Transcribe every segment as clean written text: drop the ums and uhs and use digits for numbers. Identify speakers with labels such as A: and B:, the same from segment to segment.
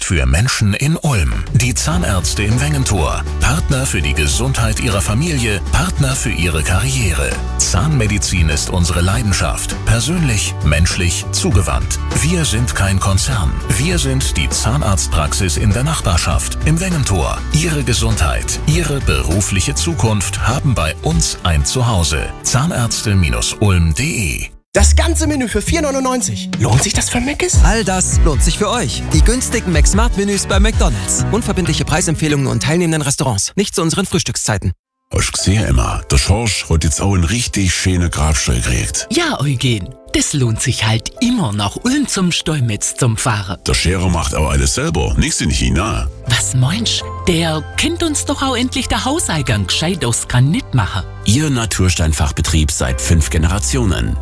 A: ist für Menschen in Ulm. Die Zahnärzte im Wengentor. Partner für die Gesundheit Ihrer Familie, Partner für Ihre Karriere. Zahnmedizin ist unsere Leidenschaft. Persönlich, menschlich, zugewandt. Wir sind kein Konzern. Wir sind die Zahnarztpraxis in der Nachbarschaft, im Wengentor. Ihre Gesundheit, Ihre berufliche Zukunft haben bei uns ein Zuhause. Zahnärzte-ulm.de.
B: Das ganze Menü für 4,99. Lohnt sich das für Mc's?
C: All das lohnt sich für euch. Die günstigen McSmart-Menüs bei McDonald's. Unverbindliche Preisempfehlungen und teilnehmenden Restaurants. Nicht zu unseren Frühstückszeiten.
D: Hast du gesehen, Emma? Der Schorsch hat jetzt auch einen richtig schönen Grabstall gekriegt.
E: Ja, Eugen. Das lohnt sich halt immer nach Ulm zum Stolmetz zum Fahren.
D: Der Scherer macht auch alles selber. Nichts in China.
E: Was meinst? Der kennt uns doch auch endlich der Hauseingang gescheit aus Granit machen.
F: Ihr Natursteinfachbetrieb seit 5 Generationen.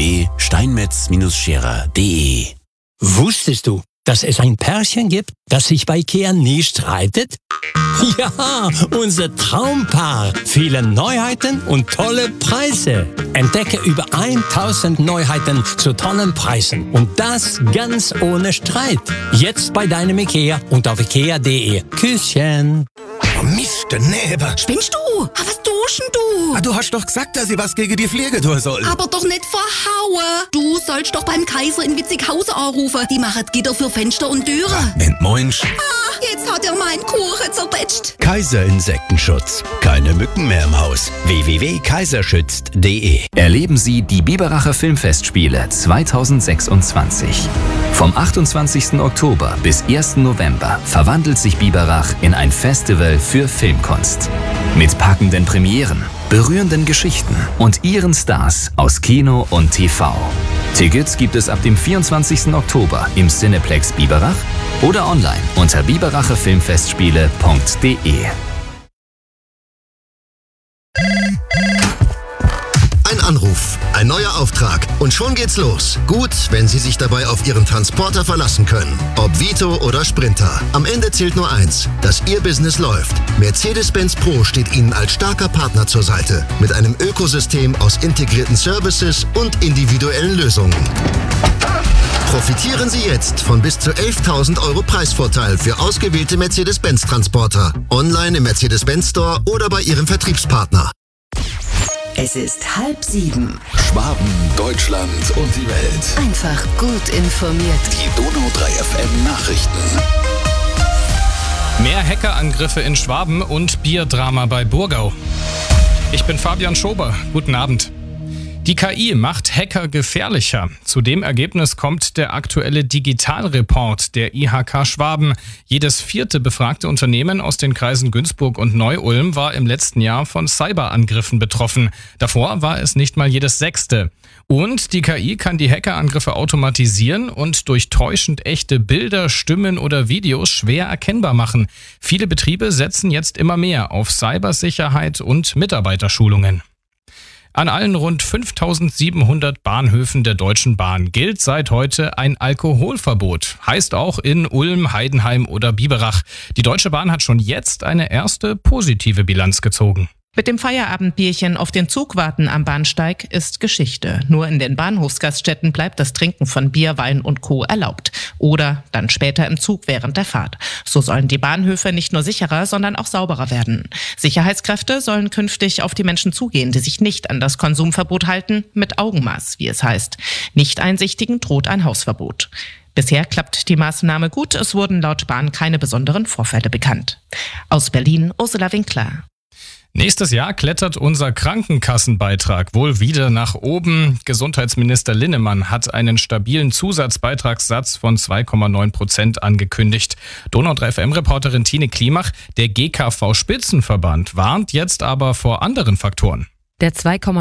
F: www.steinmetz-scherer.de.
G: Wusstest du, dass es ein Pärchen gibt, das sich bei IKEA nie streitet? Ja, unser Traumpaar. Viele Neuheiten und tolle Preise. Entdecke über 1000 Neuheiten zu tollen Preisen. Und das ganz ohne Streit. Jetzt bei deinem IKEA und auf ikea.de. Küsschen.
B: Oh Mist, daneben.
H: Spinnst du? Was tust denn du?
B: Du hast doch gesagt, dass ich was gegen die Pflege tun soll.
H: Aber doch nicht verhauen. Du sollst doch beim Kaiser in Witzighausen anrufen. Die machen Gitter für Fenster und Türen.
B: Wenn Mensch.
H: Jetzt hat er meinen Kuchen zerpetscht.
I: Kaiser Insektenschutz. Keine Mücken mehr im Haus. www.kaiserschützt.de.
J: Erleben Sie die Biberacher Filmfestspiele 2026. Vom 28. Oktober bis 1. November verwandelt sich Biberach in ein Festival für Filmkunst. Mit packenden Premieren, berührenden Geschichten und ihren Stars aus Kino und TV. Tickets gibt es ab dem 24. Oktober im Cineplex Biberach oder online unter biberacherfilmfestspiele.de.
K: Ein Anruf, ein neuer Auftrag und schon geht's los. Gut, wenn Sie sich dabei auf Ihren Transporter verlassen können. Ob Vito oder Sprinter. Am Ende zählt nur eins, dass Ihr Business läuft. Mercedes-Benz Pro steht Ihnen als starker Partner zur Seite. Mit einem Ökosystem aus integrierten Services und individuellen Lösungen. Profitieren Sie jetzt von bis zu 11.000 € Preisvorteil für ausgewählte Mercedes-Benz-Transporter. Online im Mercedes-Benz Store oder bei Ihrem Vertriebspartner.
L: Es ist 6:30.
D: Schwaben, Deutschland und die Welt.
L: Einfach gut informiert.
D: Die Donau 3 FM Nachrichten.
M: Mehr Hackerangriffe in Schwaben und Bierdrama bei Burgau. Ich bin Fabian Schober. Guten Abend. Die KI macht Hacker gefährlicher. Zu dem Ergebnis kommt der aktuelle Digitalreport der IHK Schwaben. Jedes 4. befragte Unternehmen aus den Kreisen Günzburg und Neu-Ulm war im letzten Jahr von Cyberangriffen betroffen. Davor war es nicht mal jedes 6. Und die KI kann die Hackerangriffe automatisieren und durch täuschend echte Bilder, Stimmen oder Videos schwer erkennbar machen. Viele Betriebe setzen jetzt immer mehr auf Cybersicherheit und Mitarbeiterschulungen. An allen rund 5.700 Bahnhöfen der Deutschen Bahn gilt seit heute ein Alkoholverbot. Heißt auch in Ulm, Heidenheim oder Biberach. Die Deutsche Bahn hat schon jetzt eine erste positive Bilanz gezogen.
N: Mit dem Feierabendbierchen auf den Zug warten am Bahnsteig ist Geschichte. Nur in den Bahnhofsgaststätten bleibt das Trinken von Bier, Wein und Co. erlaubt. Oder dann später im Zug während der Fahrt. So sollen die Bahnhöfe nicht nur sicherer, sondern auch sauberer werden. Sicherheitskräfte sollen künftig auf die Menschen zugehen, die sich nicht an das Konsumverbot halten, mit Augenmaß, wie es heißt. Nicht-Einsichtigen droht ein Hausverbot. Bisher klappt die Maßnahme gut. Es wurden laut Bahn keine besonderen Vorfälle bekannt. Aus Berlin, Ursula Winkler.
M: Nächstes Jahr klettert unser Krankenkassenbeitrag wohl wieder nach oben. Gesundheitsminister Linnemann hat einen stabilen Zusatzbeitragssatz von 2,9% angekündigt. Donau 3 FM-Reporterin Tine Klimach, der GKV-Spitzenverband, warnt jetzt aber vor anderen Faktoren.
O: Der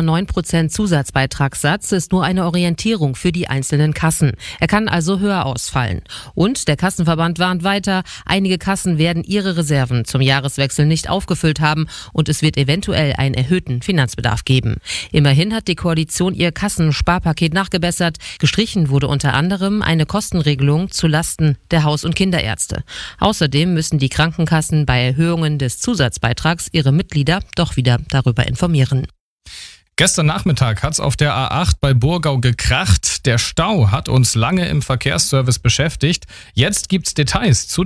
O: 2,9% Zusatzbeitragssatz ist nur eine Orientierung für die einzelnen Kassen. Er kann also höher ausfallen. Und der Kassenverband warnt weiter, einige Kassen werden ihre Reserven zum Jahreswechsel nicht aufgefüllt haben und es wird eventuell einen erhöhten Finanzbedarf geben. Immerhin hat die Koalition ihr Kassensparpaket nachgebessert. Gestrichen wurde unter anderem eine Kostenregelung zu Lasten der Haus- und Kinderärzte. Außerdem müssen die Krankenkassen bei Erhöhungen des Zusatzbeitrags ihre Mitglieder doch wieder darüber informieren.
M: Gestern Nachmittag hat's auf der A8 bei Burgau gekracht. Der Stau hat uns lange im Verkehrsservice beschäftigt. Jetzt gibt's Details zu